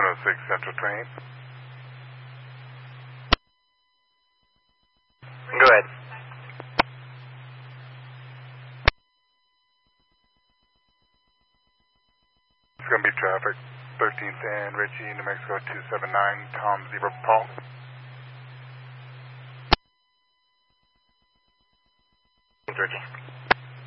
106 Central Train. Go ahead. It's going to be traffic. 13th and Ritchie, New Mexico 279, Tom Zebra Paul. Ritchie.